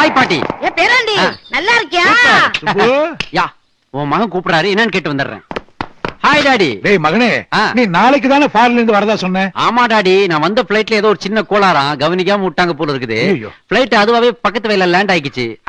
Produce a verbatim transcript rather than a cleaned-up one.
Hi பாட்டி. ஏ பேராண்டி, நல்லா இருக்கியா? சுப்பு. யா, உன் மகன் கூப்பிடுறாரு, என்னன்னு கேட்டு வந்துடுறேன். Hi daddy. டேய் மகனே, நீ நாளைக்கு தானே ஃபாரின்ல இருந்து வரதா சொன்ன? ஆமா டாடி, நான் வந்த பிளைட்ல ஏதோ ஒரு சின்ன கோளாறாம், கவனிக்காம விட்டாங்க போல இருக்குது. பிளைட் அதுவாவே பக்கத்து வயல லேண்ட் ஆயிடுச்சு.